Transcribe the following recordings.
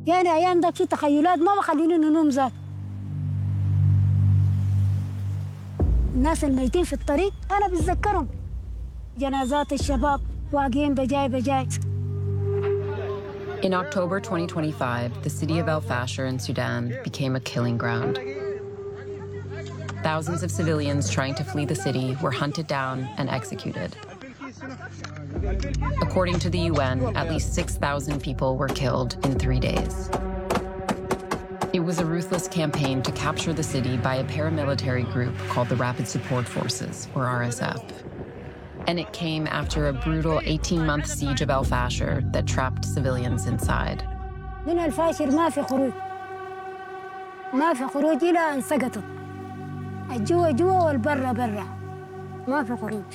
يعني أيام ذاك في تخيلات ما بخليني ننوم ذات. الناس الميتين في الطريق أنا بتذكرهم، جنازات الشباب واقعين بجاي. In October 2025, the city of El Fasher in Sudan became a killing ground. Thousands of civilians trying to flee the city were hunted down and executed. According to the UN, at least 6,000 people were killed in 3 days. It was a ruthless campaign to capture the city by a paramilitary group called the Rapid Support Forces, or RSF. And it came after a brutal 18-month siege of El Fasher that trapped civilians inside. من الفاشر ما في خروج إلى أن سقطت. الجوا والبرة برا، ما في خروج.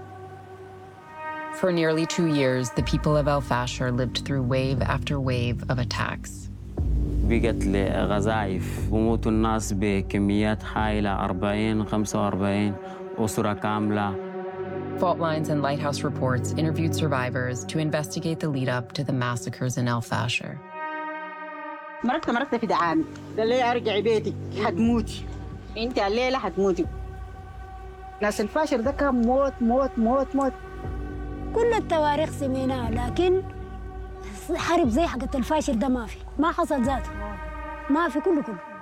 For nearly 2 years, the people of El Fasher lived through wave after wave of attacks. بقت لغزايف وموتوا الناس بكميات هائلة، 45 أسرة كاملة. Fault Lines and Lighthouse Reports interviewed survivors to investigate the lead-up to the massacres in El Fasher. مرقت في دعامي، قال لي أرجعي بيتك حتموتي، أنت الليلة حتموتي. ناس الفاشر ده كان موت. كل التواريخ سميناها، لكن حرب زي حقت الفاشر ده ما حصل ذاته، ما في كله.